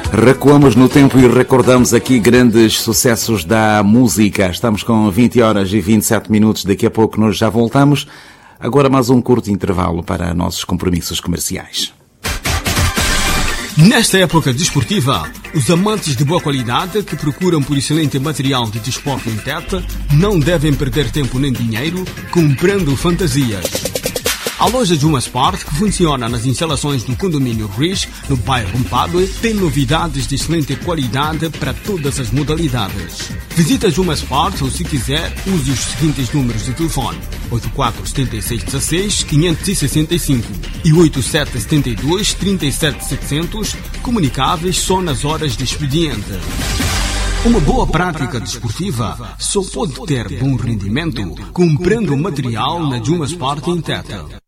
Recuamos no tempo e recordamos aqui grandes sucessos da música. Estamos com 20 horas e 27 minutos. Daqui a pouco nós já voltamos. Agora mais um curto intervalo para nossos compromissos comerciais. Nesta época desportiva, os amantes de boa qualidade que procuram por excelente material de desporto em Tete não devem perder tempo nem dinheiro comprando fantasias. A loja Juma Sport, que funciona nas instalações do condomínio Riz, no bairro Mpadue, tem novidades de excelente qualidade para todas as modalidades. Visita Juma Sport ou, se quiser, use os seguintes números de telefone: 847616-565 e 8772-37700, comunicáveis só nas horas de expediente. Uma boa prática desportiva só pode ter bom rendimento comprando material na Juma Sport em Tete.